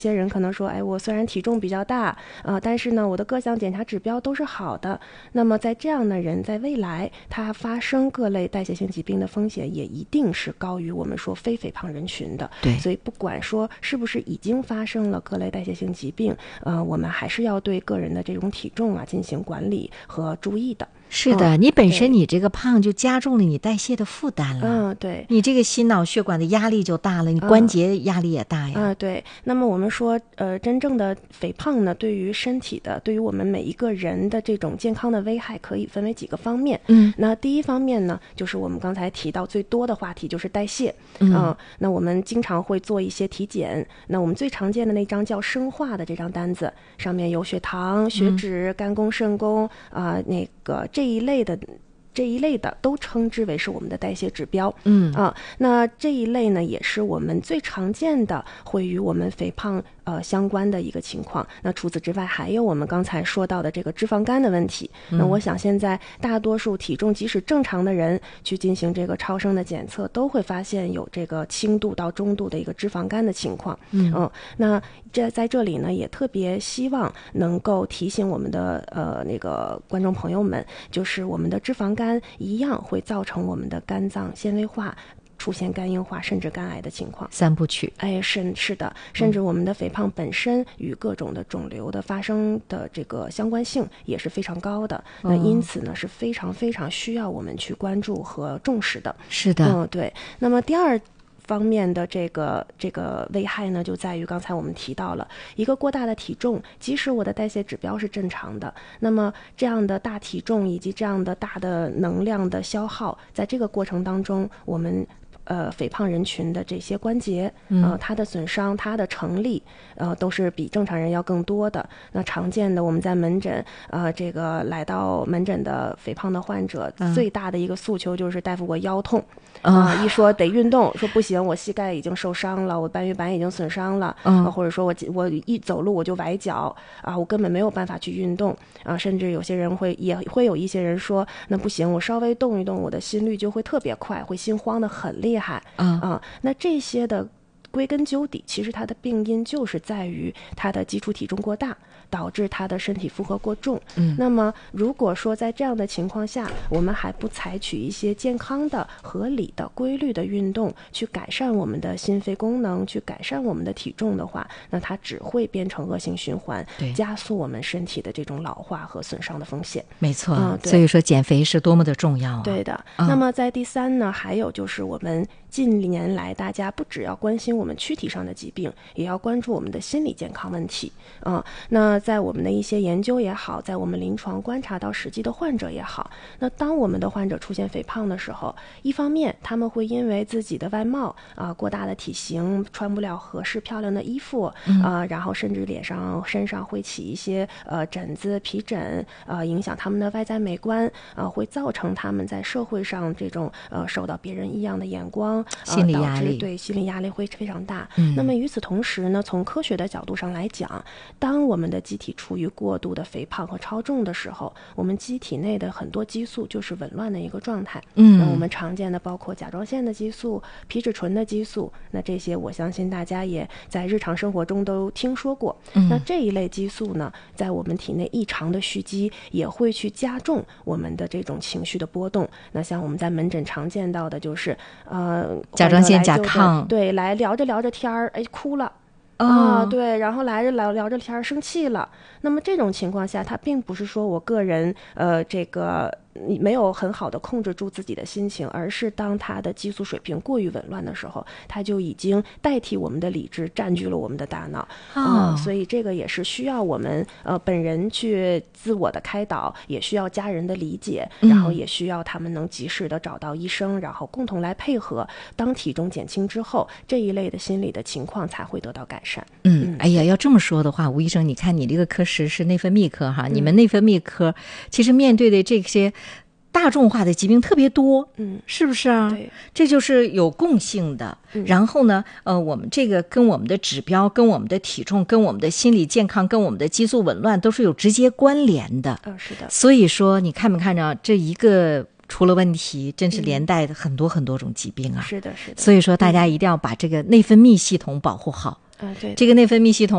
些人可能说，哎，我虽然体重比较大，但是呢，我的各项检查指标都是好的。那么在这样的人，在未来他发生各类代谢性疾病的风险也一定是高于我们说非肥胖人群的。 对， 所以不管说是不是已经发生了各类代谢性疾病，我们还是要对个人的这种体重进行管理和注意的。 是的，你本身你这个胖就加重了你代谢的负担了。 对， 你这个心脑血管的压力就大了，你关节压力也大呀。 对。那么我们说，真正的肥胖呢，对于身体的，对于我们每一个人的这种健康的危害，可以分为几个方面。那第一方面呢，就是我们刚才提到最多的话题，就是代谢。那我们经常会做一些体检，那我们最常见的那张叫生化的这张单子，上面有血糖、血脂、肝功、肾功那个这一类的都称之为是我们的代谢指标。那这一类呢，也是我们最常见的会与我们肥胖相关的一个情况。那除此之外，还有我们刚才说到的这个脂肪肝的问题。那我想现在大多数体重即使正常的人去进行这个超声的检测，都会发现有这个轻度到中度的一个脂肪肝的情况。那在这里呢，也特别希望能够提醒我们的那个观众朋友们，就是我们的脂肪肝一样会造成我们的肝脏纤维化，出现肝硬化甚至肝癌的情况。 三部曲。 是的，甚至我们的肥胖本身与各种的肿瘤的发生的这个相关性也是非常高的。那因此呢，是非常非常需要我们去关注和重视的。 是的。 对。那么第二方面的这个危害呢，就在于刚才我们提到了一个过大的体重，即使我的代谢指标是正常的，那么这样的大体重以及这样的大的能量的消耗，在这个过程当中，我们肥胖人群的这些关节，它的损伤、它的成力，都是比正常人要更多的。那常见的我们在门诊，这个来到门诊的肥胖的患者，最大的一个诉求就是大夫我腰痛，一说得运动，说不行，我膝盖已经受伤了，我半月板已经损伤了，或者说我一走路我就崴脚我根本没有办法去运动甚至有些人也会有一些人说，那不行，我稍微动一动，我的心率就会特别快，会心慌的很厉害。那这些的归根究底，其实它的病因就是在于它的基础体重过大，导致他的身体负荷过重。那么如果说在这样的情况下，我们还不采取一些健康的、合理的、规律的运动，去改善我们的心肺功能，去改善我们的体重的话，那它只会变成恶性循环，加速我们身体的这种老化和损伤的风险。 没错。所以说减肥是多么的重要对的。那么在第三呢，还有就是我们近年来大家不只要关心我们躯体上的疾病，也要关注我们的心理健康问题。那在我们的一些研究也好，在我们临床观察到实际的患者也好，那当我们的患者出现肥胖的时候，一方面他们会因为自己的外貌过大的体型，穿不了合适漂亮的衣服然后甚至身上会起一些疹子、皮疹影响他们的外在美观会造成他们在社会上这种受到别人异样的眼光， 心理压力， 对，心理压力会非常大。那么与此同时呢，从科学的角度上来讲，当我们的机体处于过度的肥胖和超重的时候，我们机体内的很多激素就是紊乱的一个状态。那我们常见的包括甲状腺的激素、皮质醇的激素，那这些我相信大家也在日常生活中都听说过。那这一类激素呢，在我们体内异常的蓄积，也会去加重我们的这种情绪的波动。那像我们在门诊常见到的就是甲状腺甲亢， 对，来聊着聊着天儿，哎，哭了。对，然后来着聊着天生气了。那么这种情况下，它并不是说我个人这个没有很好的控制住自己的心情，而是当他的激素水平过于紊乱的时候，他就已经代替我们的理智占据了我们的大脑。所以这个也是需要我们本人去自我的开导，也需要家人的理解，然后也需要他们能及时的找到医生，然后共同来配合。当体重减轻之后，这一类的心理的情况才会得到改善。 哎呀，要这么说的话，吴医生，你看你这个科室是内分泌科哈，你们内分泌科其实面对的这些大众化的疾病特别多，是不是啊？ 对， 这就是有共性的。然后呢，我们这个跟我们的指标、跟我们的体重、跟我们的心理健康、跟我们的激素紊乱都是有直接关联的。 是的。 所以说，你看没看着这一个出了问题，真是连带的很多很多种疾病啊。 是的，是的。 所以说，大家一定要把这个内分泌系统保护好。 对， 这个内分泌系统